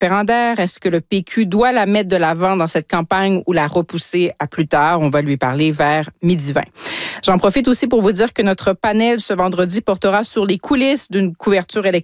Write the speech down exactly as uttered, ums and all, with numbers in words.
Perander? Est-ce que le P Q doit la mettre de l'avant dans cette campagne ou la repousser à plus tard? On va lui parler vers midi vingt. J'en profite aussi pour vous dire que notre panel ce vendredi portera sur les coulisses d'une couverture électorale